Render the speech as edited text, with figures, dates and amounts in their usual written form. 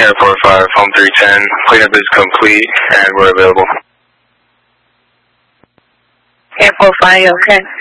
Airport 5, home 310. Cleanup is complete and we're available. Airport 5, okay.